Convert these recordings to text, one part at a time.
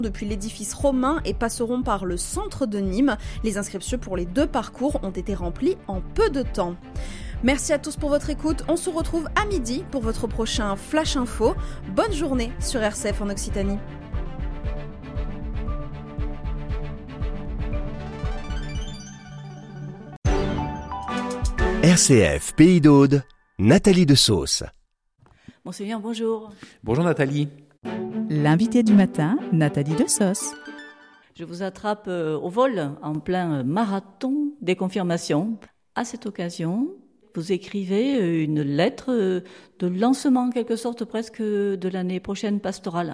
depuis l'édifice romain et passeront par le centre de Nîmes. Les inscriptions pour les 2 parcours ont été remplies en peu de temps. Merci à tous pour votre écoute. On se retrouve à midi pour votre prochain Flash Info. Bonne journée sur RCF en Occitanie. RCF Pays d'Aude, Nathalie Desausse. Monseigneur, bonjour. Bonjour Nathalie. L'invité du matin, Nathalie Desausse. Je vous attrape au vol en plein marathon des confirmations. À cette occasion, vous écrivez une lettre de lancement, en quelque sorte, presque de l'année prochaine pastorale.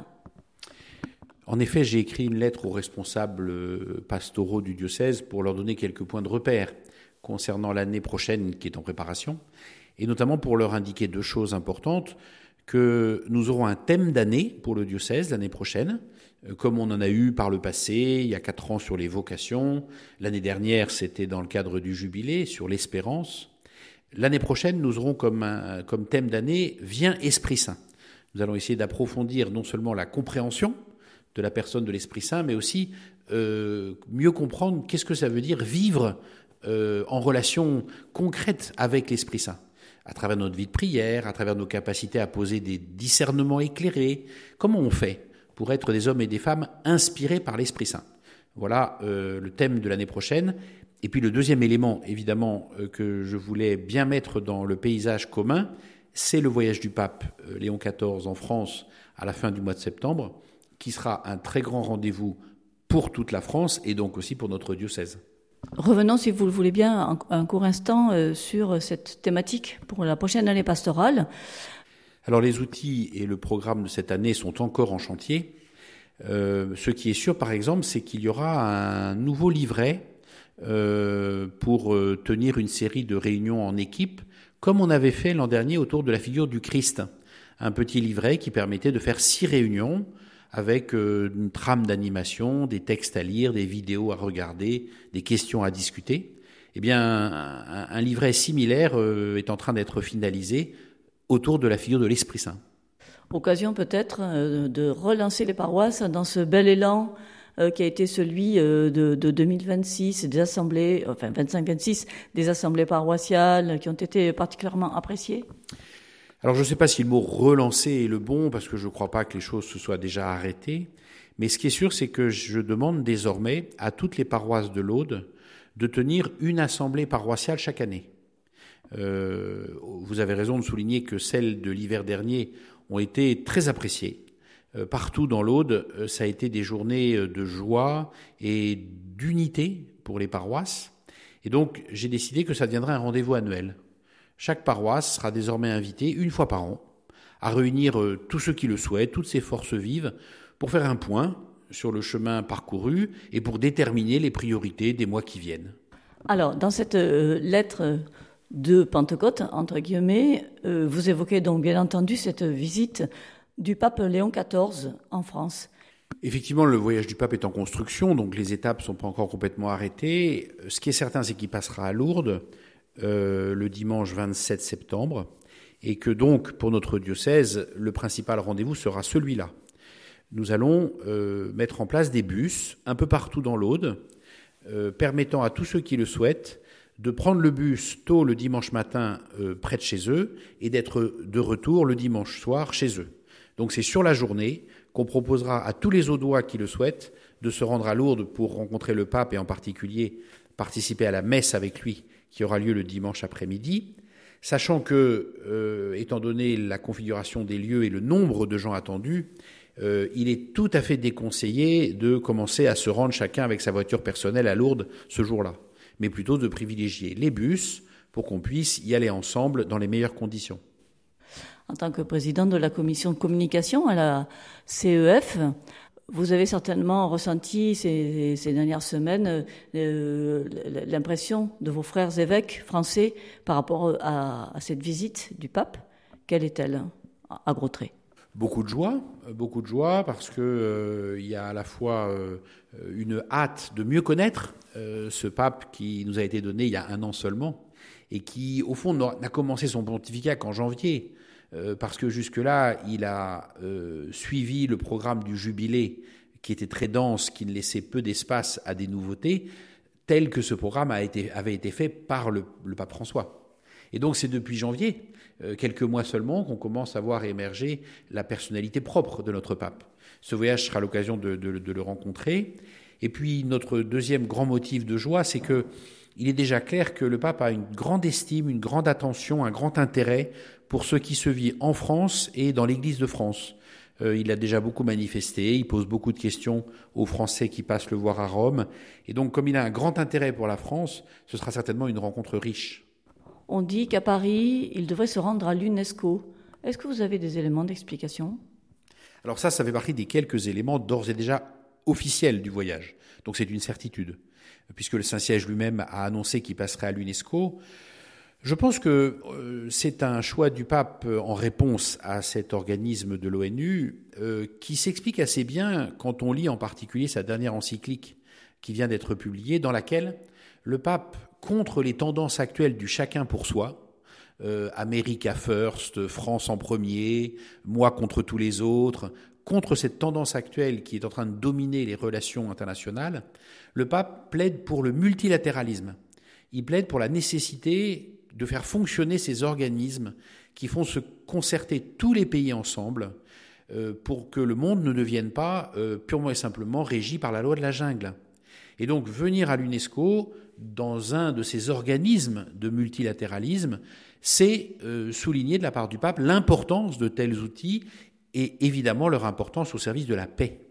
En effet, j'ai écrit une lettre aux responsables pastoraux du diocèse pour leur donner quelques points de repère concernant l'année prochaine qui est en préparation, et notamment pour leur indiquer 2 choses importantes, que nous aurons un thème d'année pour le diocèse l'année prochaine, comme on en a eu par le passé, il y a 4 ans sur les vocations, l'année dernière c'était dans le cadre du jubilé, sur l'espérance. L'année prochaine, nous aurons comme thème d'année « Viens Esprit Saint ». Nous allons essayer d'approfondir non seulement la compréhension de la personne de l'Esprit Saint, mais aussi mieux comprendre qu'est-ce que ça veut dire vivre en relation concrète avec l'Esprit Saint, à travers notre vie de prière, à travers nos capacités à poser des discernements éclairés. Comment on fait pour être des hommes et des femmes inspirés par l'Esprit Saint? Voilà le thème de l'année prochaine. Et puis le deuxième élément, évidemment, que je voulais bien mettre dans le paysage commun, c'est le voyage du pape Léon XIV en France à la fin du mois de septembre, qui sera un très grand rendez-vous pour toute la France et donc aussi pour notre diocèse. Revenons, si vous le voulez bien, un court instant sur cette thématique pour la prochaine année pastorale. Alors les outils et le programme de cette année sont encore en chantier. Ce qui est sûr, par exemple, c'est qu'il y aura un nouveau livret pour tenir une série de réunions en équipe, comme on avait fait l'an dernier autour de la figure du Christ. Un petit livret qui permettait de faire 6 réunions avec une trame d'animation, des textes à lire, des vidéos à regarder, des questions à discuter. Eh bien, un livret similaire est en train d'être finalisé autour de la figure de l'Esprit Saint. Occasion peut-être de relancer les paroisses dans ce bel élan qui a été celui de 2026, des assemblées, enfin 25-26, des assemblées paroissiales qui ont été particulièrement appréciées. Alors je ne sais pas si le mot « relancer » est le bon, parce que je ne crois pas que les choses se soient déjà arrêtées, mais ce qui est sûr, c'est que je demande désormais à toutes les paroisses de l'Aude de tenir une assemblée paroissiale chaque année. Vous avez raison de souligner que celles de l'hiver dernier ont été très appréciées. Partout dans l'Aude, ça a été des journées de joie et d'unité pour les paroisses. Et donc, j'ai décidé que ça deviendrait un rendez-vous annuel. Chaque paroisse sera désormais invitée, une fois par an, à réunir tous ceux qui le souhaitent, toutes ces forces vives, pour faire un point sur le chemin parcouru et pour déterminer les priorités des mois qui viennent. Alors, dans cette lettre de Pentecôte, entre guillemets, vous évoquez donc bien entendu cette visite du pape Léon XIV en France. Effectivement, le voyage du pape est en construction, donc les étapes ne sont pas encore complètement arrêtées. Ce qui est certain, c'est qu'il passera à Lourdes le dimanche 27 septembre, et que donc, pour notre diocèse, le principal rendez-vous sera celui-là. Nous allons mettre en place des bus un peu partout dans l'Aude, permettant à tous ceux qui le souhaitent de prendre le bus tôt le dimanche matin près de chez eux et d'être de retour le dimanche soir chez eux. Donc c'est sur la journée qu'on proposera à tous les Audois qui le souhaitent de se rendre à Lourdes pour rencontrer le pape et en particulier participer à la messe avec lui qui aura lieu le dimanche après-midi, sachant que, étant donné la configuration des lieux et le nombre de gens attendus, il est tout à fait déconseillé de commencer à se rendre chacun avec sa voiture personnelle à Lourdes ce jour-là, mais plutôt de privilégier les bus pour qu'on puisse y aller ensemble dans les meilleures conditions. En tant que président de la commission de communication à la CEF, vous avez certainement ressenti ces dernières semaines l'impression de vos frères évêques français par rapport à cette visite du pape. Quelle est-elle, à gros traits ? Beaucoup de joie, parce que y a à la fois une hâte de mieux connaître ce pape qui nous a été donné il y a 1 an seulement et qui, au fond, n'a commencé son pontificat qu'en janvier. Parce que jusque-là, il a suivi le programme du Jubilé qui était très dense, qui ne laissait peu d'espace à des nouveautés, tel que ce programme avait été fait par le pape François. Et donc c'est depuis janvier, quelques mois seulement, qu'on commence à voir émerger la personnalité propre de notre pape. Ce voyage sera l'occasion de le rencontrer. Et puis notre deuxième grand motif de joie, c'est que il est déjà clair que le pape a une grande estime, une grande attention, un grand intérêt pour ce qui se vit en France et dans l'Église de France. Il a déjà beaucoup manifesté, il pose beaucoup de questions aux Français qui passent le voir à Rome. Et donc, comme il a un grand intérêt pour la France, ce sera certainement une rencontre riche. On dit qu'à Paris, il devrait se rendre à l'UNESCO. Est-ce que vous avez des éléments d'explication ? Alors ça fait partie des quelques éléments d'ores et déjà officiels du voyage. Donc c'est une certitude, puisque le Saint-Siège lui-même a annoncé qu'il passerait à l'UNESCO. Je pense que c'est un choix du pape en réponse à cet organisme de l'ONU qui s'explique assez bien quand on lit en particulier sa dernière encyclique qui vient d'être publiée, dans laquelle le pape, contre les tendances actuelles du chacun pour soi, America First, France en premier, moi contre tous les autres, contre cette tendance actuelle qui est en train de dominer les relations internationales, le pape plaide pour le multilatéralisme. Il plaide pour la nécessité de faire fonctionner ces organismes qui font se concerter tous les pays ensemble pour que le monde ne devienne pas purement et simplement régi par la loi de la jungle. Et donc venir à l'UNESCO dans un de ces organismes de multilatéralisme, c'est souligner de la part du pape l'importance de tels outils et évidemment leur importance au service de la paix.